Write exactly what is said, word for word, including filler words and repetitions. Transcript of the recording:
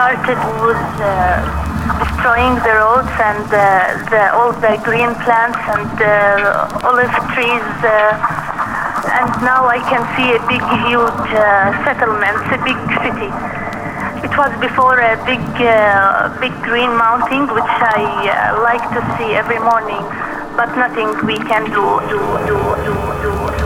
started with uh, destroying the roads and uh, the, all the green plants and uh, olive trees. Uh, and now I can see a big, huge uh, settlement, a big city. It was before a big, uh, big green mountain, which I uh, like to see every morning, but nothing we can do, do, do, do, do.